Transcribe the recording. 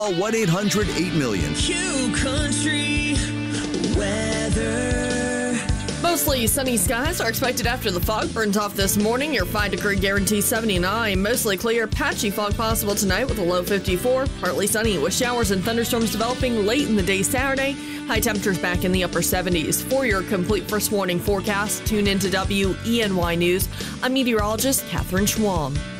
1-800-8-million. Q Country weather. Mostly sunny skies are expected after the fog burns off this morning. Your 5-degree guarantee 79. Mostly clear, patchy fog possible tonight with a low 54. Partly sunny with showers and thunderstorms developing late in the day Saturday. High temperatures back in the upper 70s. For your complete first warning forecast, tune into WENY News. I'm meteorologist Catherine Schwam.